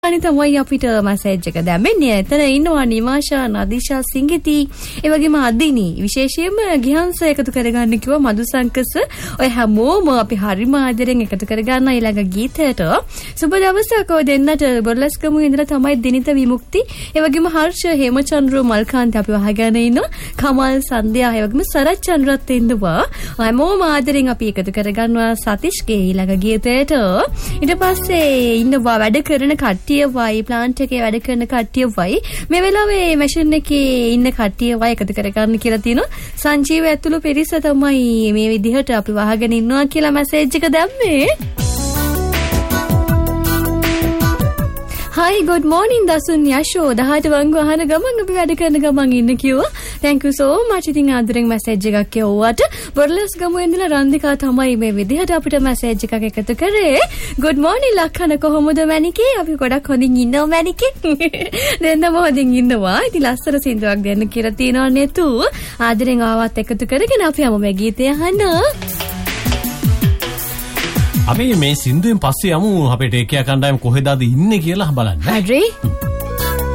තමයි අපිට මැසේජ් එක දැම්මේ. එතන ඉන්නවා නිමාෂා, නදීෂා, සිංගිති, ඒ වගේම අදිනි. විශේෂයෙන්ම ගිහන්ස එකතු කරගන්න කිව්වා මදුසංකස. ඔය හැමෝම අපි හරිම ආදරෙන් එකතු කරගන්න ඊළඟ ගීතයට. සුබ දවසක් ඔය දෙන්නට බොරලස්ගමු ඉඳලා තමයි දිනිත විමුක්ති. ඒ වගේම හර්ෂ, හේමචන්ද්‍ර, මල්කාන්ත අපි වහගෙන ඉන්නවා. කමල්, සන්ධ්‍යා, ඒ වගේම සරත් චන්ද්‍රත් ඉන්නවා. හැමෝම ආදරෙන් අපි එකතු කරගන්නවා සතිෂ්ගේ ඊළඟ ගීතයට. ඊට පස්සේ ඉන්නවා වැඩ කරන කට්ටිය වයි ප්ලාන්ට් එකේ වැඩ කරන කට්ටිය වයි මේ වෙලාවේ මැෂින් එකේ ඉන්න කට්ටිය වයි එකතු කරගන්න කියලා තියෙනවා. සංජීව ඇතුළු පිරිස තමයි මේ විදිහට අපි වහගෙන ඉන්නවා කියලා මැසේජ් එක දැම්මේ. Hi, good morning දසුන් යෂෝ. 10ට වංගු අහන ගමන් අපි වැඩ කරන ගමන් ඉන්න කිව්වා. Thank you so much. ඉතින් ආදරෙන් මැසේජ් එකක් යවුවට බොරලස් ගමු ඉඳලා රන්දිකා තමයි මේ විදිහට අපිට මැසේජ් එකක් එකතු කරේ. good morning ලක්ෂණ කොහොමද මැනිකේ? අපි ගොඩක් හොඳින් ඉන්නවා මැනිකේ. දෙන්නම හොඳින් ඉන්නවා. ඉතින් ලස්සන සින්දුවක් දෙන්න කියලා තියනවා නේතු. ආදරෙන් ආවත් එකතු කරගෙන අපි යමු මේ ගීතය අහන්න. අපි මේ සින්දුවෙන් පස්සේ යමු අපේ ටේකියා කණ්ඩායම කොහෙද අද ඉන්නේ කියලා බලන්න. හරි.